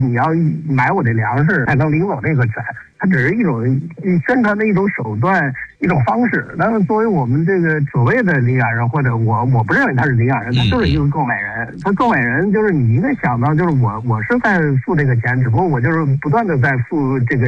你要买我的粮食才能领走这个权，它只是一种宣传的一种手段、一种方式。但是作为我们这个所谓的领养人，或者我不认为他是领养人，他就是一个购买人。他购买人就是你应该想到，就是我是在付这个钱，只不过我就是不断的在付这个